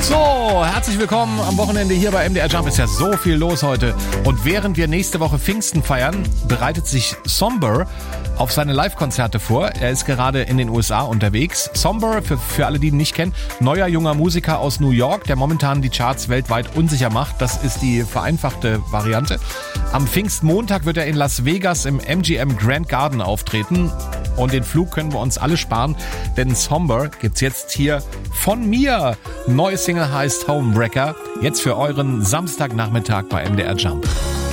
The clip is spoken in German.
So, herzlich willkommen am Wochenende hier bei MDR Jump. Ist ja so viel los heute. Und während wir nächste Woche Pfingsten feiern, bereitet sich Somber auf seine Live-Konzerte vor. Er ist gerade in den USA unterwegs. Somber, für alle, die ihn nicht kennen, neuer junger Musiker aus New York, der momentan die Charts weltweit unsicher macht. Das ist die vereinfachte Variante. Am Pfingstmontag wird er in Las Vegas im MGM Grand Garden auftreten. Und den Flug können wir uns alle sparen, denn Somber gibt's jetzt hier von mir. Neue Single heißt Homebreaker. Jetzt für euren Samstagnachmittag bei MDR Jump.